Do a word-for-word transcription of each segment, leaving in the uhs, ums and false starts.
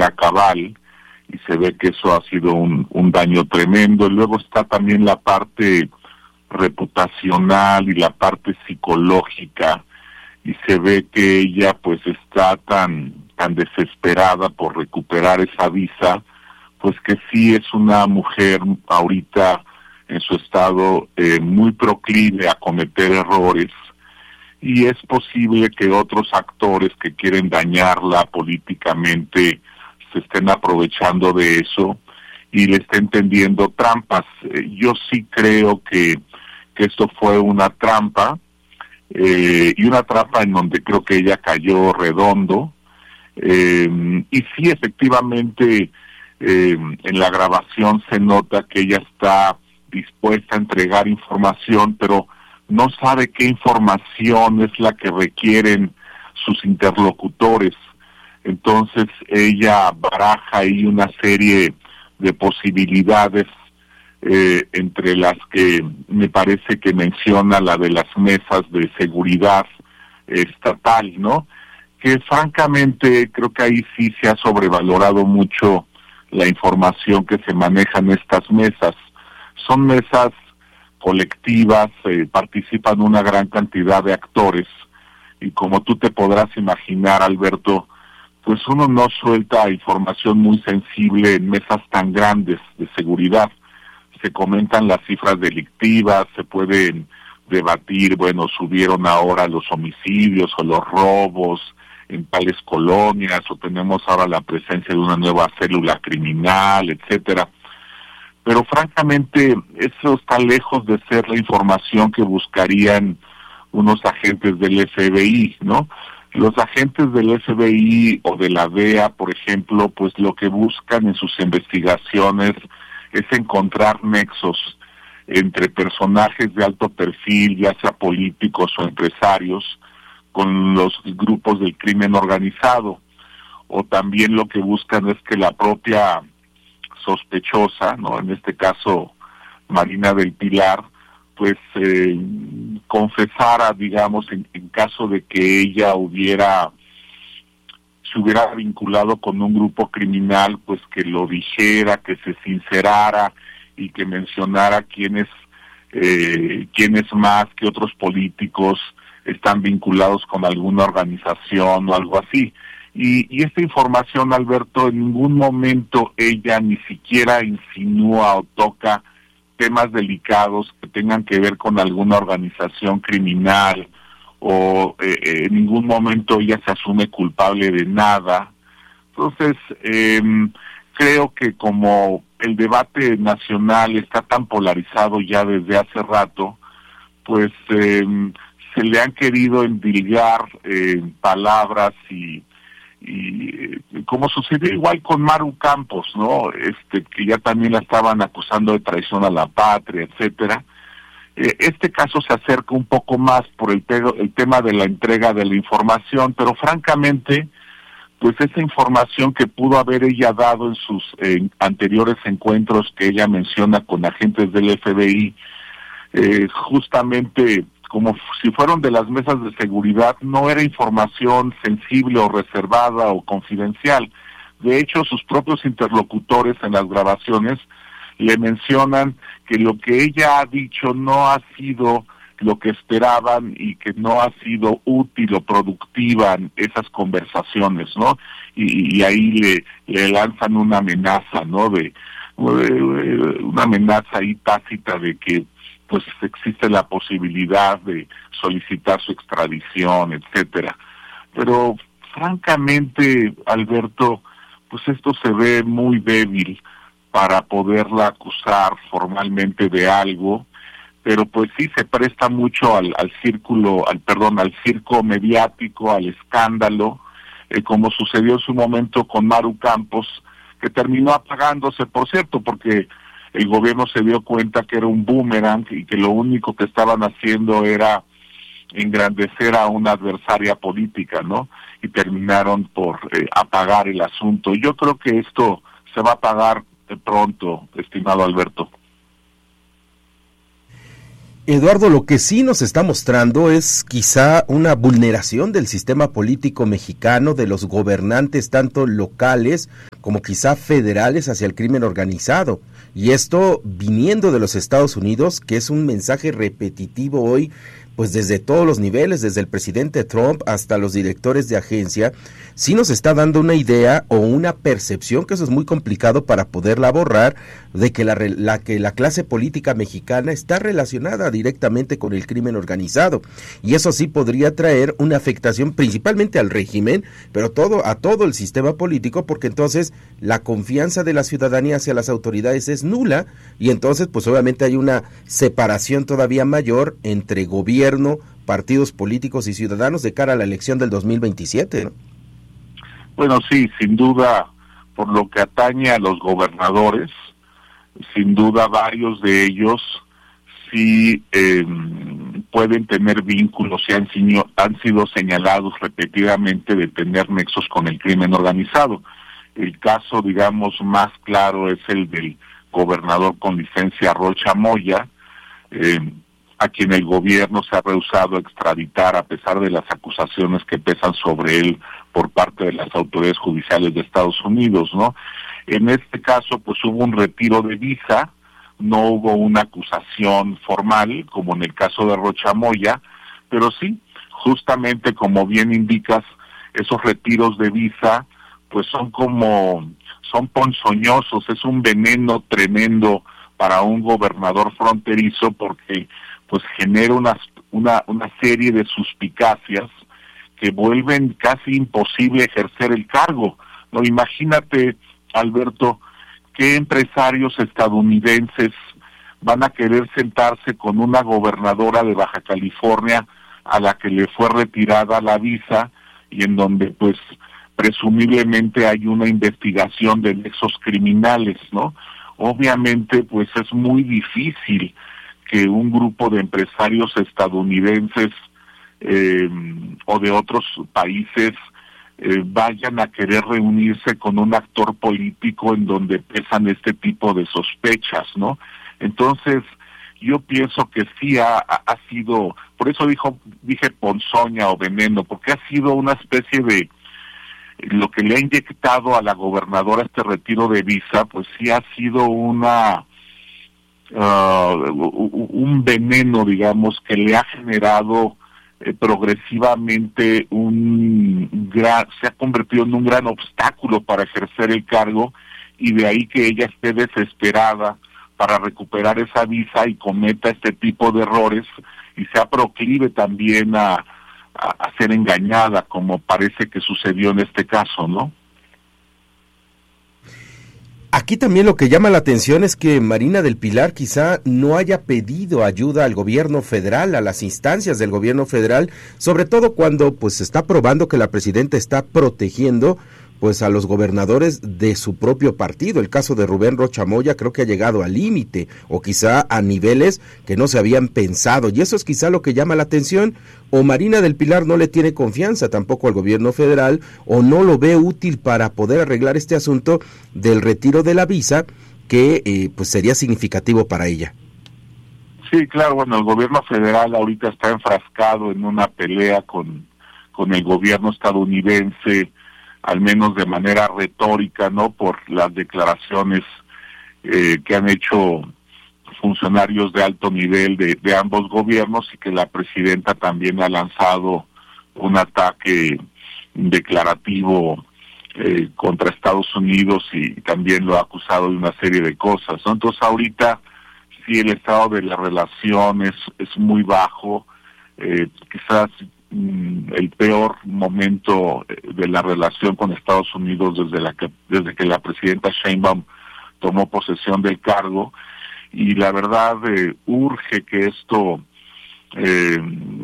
manera cabal, y se ve que eso ha sido un, un daño tremendo. Y luego está también la parte reputacional y la parte psicológica, y se ve que ella pues está tan tan desesperada por recuperar esa visa, pues que sí es una mujer ahorita en su estado eh, muy proclive a cometer errores, y es posible que otros actores que quieren dañarla políticamente se estén aprovechando de eso y le estén tendiendo trampas. Eh, yo sí creo que, que esto fue una trampa, eh, y una trampa en donde creo que ella cayó redondo, eh, y sí, efectivamente, eh, en la grabación se nota que ella está dispuesta a entregar información, pero no sabe qué información es la que requieren sus interlocutores. Entonces ella baraja ahí una serie de posibilidades, eh, entre las que me parece que menciona la de las mesas de seguridad estatal, ¿no? Que francamente creo que ahí sí se ha sobrevalorado mucho la información que se maneja en estas mesas. Son mesas colectivas, eh, participan una gran cantidad de actores, y como tú te podrás imaginar, Alberto, pues uno no suelta información muy sensible en mesas tan grandes de seguridad. Se comentan las cifras delictivas, se pueden debatir, bueno, subieron ahora los homicidios o los robos en tales colonias, o tenemos ahora la presencia de una nueva célula criminal, etcétera. Pero francamente eso está lejos de ser la información que buscarían unos agentes del F B I, ¿no? Los agentes del F B I o de la D E A, por ejemplo, pues lo que buscan en sus investigaciones es encontrar nexos entre personajes de alto perfil, ya sea políticos o empresarios, con los grupos del crimen organizado. O también lo que buscan es que la propia sospechosa, ¿no?, en este caso Marina del Pilar, pues eh, confesara, digamos, en, en caso de que ella hubiera se hubiera vinculado con un grupo criminal, pues que lo dijera, que se sincerara y que mencionara quiénes eh, quiénes más que otros políticos están vinculados con alguna organización o algo así. Y, y esta información, Alberto, en ningún momento ella ni siquiera insinúa o toca temas delicados que tengan que ver con alguna organización criminal, o eh, en ningún momento ella se asume culpable de nada. Entonces, eh, creo que como el debate nacional está tan polarizado ya desde hace rato, pues eh, se le han querido endilgar eh, palabras y y como sucedió igual con Maru Campos, ¿no? Este, que ya también la estaban acusando de traición a la patria, etcétera. Eh, este caso se acerca un poco más por el, te- el tema de la entrega de la información, pero francamente, pues esa información que pudo haber ella dado en sus eh, anteriores encuentros que ella menciona con agentes del F B I, eh, justamente como si fueron de las mesas de seguridad, no era información sensible o reservada o confidencial. De hecho, sus propios interlocutores en las grabaciones le mencionan que lo que ella ha dicho no ha sido lo que esperaban y que no ha sido útil o productiva en esas conversaciones, ¿no? Y, y ahí le, le lanzan una amenaza, ¿no? De, de una amenaza ahí tácita de que pues existe la posibilidad de solicitar su extradición, etcétera. Pero francamente, Alberto, pues esto se ve muy débil para poderla acusar formalmente de algo, pero pues sí se presta mucho al, al círculo, al perdón, al circo mediático, al escándalo, eh, como sucedió en su momento con Maru Campos, que terminó apagándose, por cierto, porque el gobierno se dio cuenta que era un boomerang y que lo único que estaban haciendo era engrandecer a una adversaria política, ¿no? Y terminaron por eh, apagar el asunto. Yo creo que esto se va a apagar de pronto, estimado Alberto. Eduardo, lo que sí nos está mostrando es quizá una vulneración del sistema político mexicano, de los gobernantes tanto locales como quizá federales hacia el crimen organizado. Y esto viniendo de los Estados Unidos, que es un mensaje repetitivo hoy, pues desde todos los niveles, desde el presidente Trump hasta los directores de agencia, sí nos está dando una idea o una percepción, que eso es muy complicado para poderla borrar, de que la, la, que la clase política mexicana está relacionada directamente con el crimen organizado. Y eso sí podría traer una afectación principalmente al régimen, pero todo a todo el sistema político, porque entonces la confianza de la ciudadanía hacia las autoridades es nula, y entonces pues obviamente hay una separación todavía mayor entre gobierno, partidos políticos y ciudadanos de cara a la elección del dos mil veintisiete, ¿no? Bueno, sí, sin duda, por lo que atañe a los gobernadores, sin duda varios de ellos sí eh, pueden tener vínculos y han, han sido señalados repetidamente de tener nexos con el crimen organizado. El caso, digamos, más claro es el del gobernador con licencia Rocha Moya, eh, a quien el gobierno se ha rehusado a extraditar a pesar de las acusaciones que pesan sobre él por parte de las autoridades judiciales de Estados Unidos, ¿no? En este caso, pues hubo un retiro de visa, no hubo una acusación formal, como en el caso de Rocha Moya, pero sí, justamente como bien indicas, esos retiros de visa, pues son como, son ponzoñosos, es un veneno tremendo para un gobernador fronterizo, porque pues genera una, una, una serie de suspicacias que vuelven casi imposible ejercer el cargo, ¿no? Imagínate, Alberto, qué empresarios estadounidenses van a querer sentarse con una gobernadora de Baja California a la que le fue retirada la visa y en donde pues presumiblemente hay una investigación de nexos criminales, ¿no? Obviamente pues es muy difícil que un grupo de empresarios estadounidenses eh, o de otros países eh, vayan a querer reunirse con un actor político en donde pesan este tipo de sospechas, ¿no? Entonces, yo pienso que sí ha, ha sido, por eso dijo, dije ponzoña o veneno, porque ha sido una especie de, lo que le ha inyectado a la gobernadora este retiro de visa, pues sí ha sido una... Uh, un veneno, digamos, que le ha generado eh, progresivamente un gran, se ha convertido en un gran obstáculo para ejercer el cargo, y de ahí que ella esté desesperada para recuperar esa visa y cometa este tipo de errores y sea proclive también a, a, a ser engañada, como parece que sucedió en este caso, ¿no? Aquí también lo que llama la atención es que Marina del Pilar quizá no haya pedido ayuda al gobierno federal, a las instancias del gobierno federal, sobre todo cuando pues se está probando que la presidenta está protegiendo pues a los gobernadores de su propio partido. El caso de Rubén Rocha Moya creo que ha llegado al límite, o quizá a niveles que no se habían pensado, y eso es quizá lo que llama la atención. O Marina del Pilar no le tiene confianza tampoco al gobierno federal, o no lo ve útil para poder arreglar este asunto del retiro de la visa, que eh, pues sería significativo para ella. Sí, claro, bueno, el gobierno federal ahorita está enfrascado en una pelea con, con el gobierno estadounidense, al menos de manera retórica, ¿no? Por las declaraciones eh, que han hecho funcionarios de alto nivel de, de ambos gobiernos, y que la presidenta también ha lanzado un ataque declarativo eh, contra Estados Unidos, y también lo ha acusado de una serie de cosas, ¿no? Entonces ahorita sí el estado de la relación es, es muy bajo, eh, quizás el peor momento de la relación con Estados Unidos desde la que desde que la presidenta Sheinbaum tomó posesión del cargo, y la verdad eh, urge que esto eh,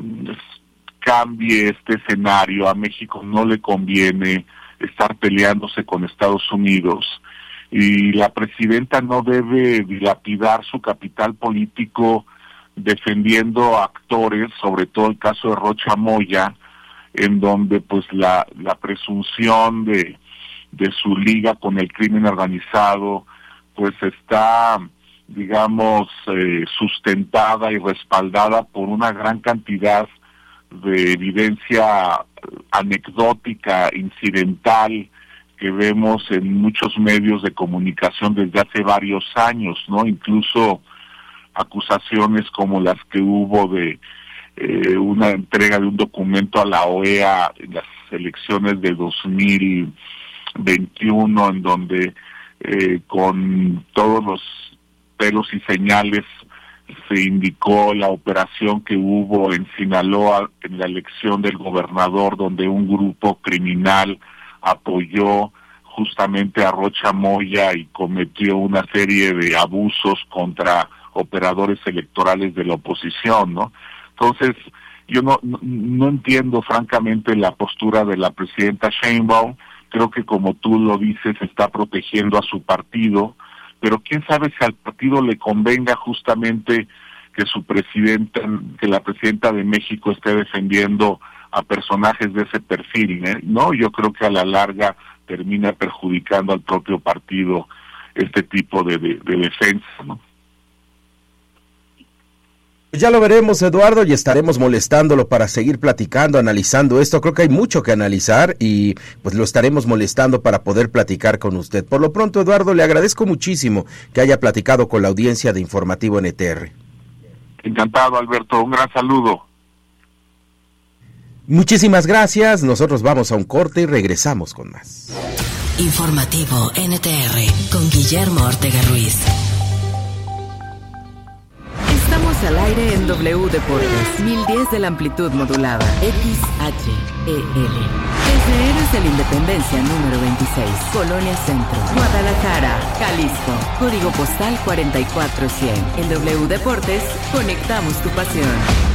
cambie este escenario. A México no le conviene estar peleándose con Estados Unidos, y la presidenta no debe dilapidar su capital político defendiendo actores, sobre todo el caso de Rocha Moya, en donde pues la, la presunción de, de su liga con el crimen organizado pues está, digamos, eh, sustentada y respaldada por una gran cantidad de evidencia anecdótica, incidental, que vemos en muchos medios de comunicación desde hace varios años, ¿no? Incluso acusaciones como las que hubo de eh, una entrega de un documento a la O E A en las elecciones de dos mil veintiuno, en donde eh, con todos los pelos y señales se indicó la operación que hubo en Sinaloa en la elección del gobernador, donde un grupo criminal apoyó justamente a Rocha Moya y cometió una serie de abusos contra operadores electorales de la oposición, ¿no? Entonces, yo no, no, no entiendo francamente la postura de la presidenta Sheinbaum. Creo que, como tú lo dices, está protegiendo a su partido, pero quién sabe si al partido le convenga justamente que su presidenta, que la presidenta de México esté defendiendo a personajes de ese perfil, ¿eh? No, yo creo que a la larga termina perjudicando al propio partido este tipo de, de, de defensa, ¿no? Ya lo veremos, Eduardo, y estaremos molestándolo para seguir platicando, analizando esto. Creo que hay mucho que analizar y pues lo estaremos molestando para poder platicar con usted. Por lo pronto, Eduardo, le agradezco muchísimo que haya platicado con la audiencia de Informativo N T R. Encantado, Alberto. Un gran saludo. Muchísimas gracias. Nosotros vamos a un corte y regresamos con más. Informativo N T R con Guillermo Ortega Ruiz. Estamos al aire en W Deportes, mil diez de la amplitud modulada, X H E L. Desde Héroes de la Independencia número veintiséis, Colonia Centro, Guadalajara, Jalisco. Código postal cuarenta y cuatro cien. En W Deportes, conectamos tu pasión.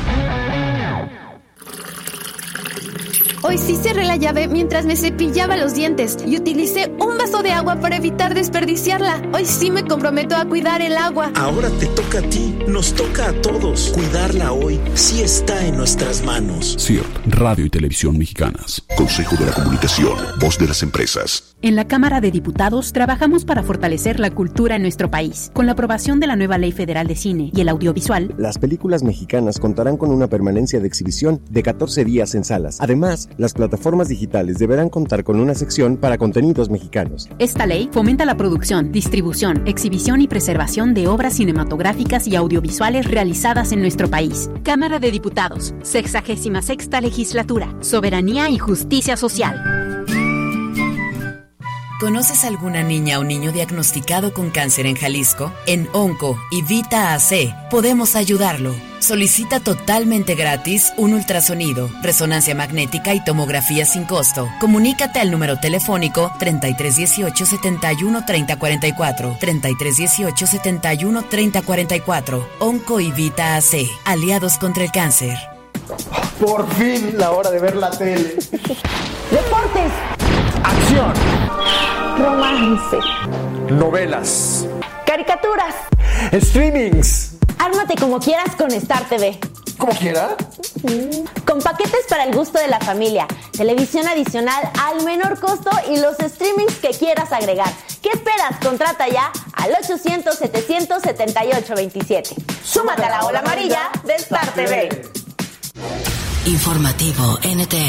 Hoy sí cerré la llave mientras me cepillaba los dientes y utilicé un vaso de agua para evitar desperdiciarla. Hoy sí me comprometo a cuidar el agua. Ahora te toca a ti, nos toca a todos. Cuidarla hoy sí está en nuestras manos. C I R T, Radio y Televisión Mexicanas. Consejo de la Comunicación, voz de las empresas. En la Cámara de Diputados trabajamos para fortalecer la cultura en nuestro país. Con la aprobación de la nueva Ley Federal de Cine y el Audiovisual, las películas mexicanas contarán con una permanencia de exhibición de catorce días en salas. Además, las plataformas digitales deberán contar con una sección para contenidos mexicanos. Esta ley fomenta la producción, distribución, exhibición y preservación de obras cinematográficas y audiovisuales realizadas en nuestro país. Cámara de Diputados, sexagésima sexta Legislatura, Soberanía y Justicia Social. ¿Conoces alguna niña o niño diagnosticado con cáncer en Jalisco? En Onco y Vita A C podemos ayudarlo. Solicita totalmente gratis un ultrasonido, resonancia magnética y tomografía sin costo. Comunícate al número telefónico treinta y tres dieciocho setenta y uno treinta cuarenta y cuatro, treinta y tres dieciocho setenta y uno treinta cuarenta y cuatro. Onco y Vita A C, aliados contra el cáncer. Por fin la hora de ver la tele. Deportes. Acción. Romance. Novelas. Caricaturas. Streamings. Ármate como quieras con Star T V. ¿Como quiera? Con paquetes para el gusto de la familia, televisión adicional al menor costo y los streamings que quieras agregar. ¿Qué esperas? Contrata ya al ochocientos setecientos setenta y ocho veintisiete. Súmate a la ola amarilla de Star T V. Informativo N T